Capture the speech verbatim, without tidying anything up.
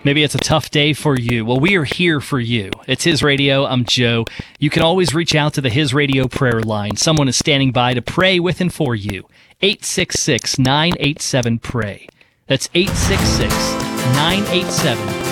Maybe it's a tough day for you. Well, we are here for you. It's His Radio. I'm Joe. You can always reach out to the His Radio prayer line. Someone is standing by to pray with and for you. eight six six, nine eight seven, P R A Y. That's eight six six, nine eight seven,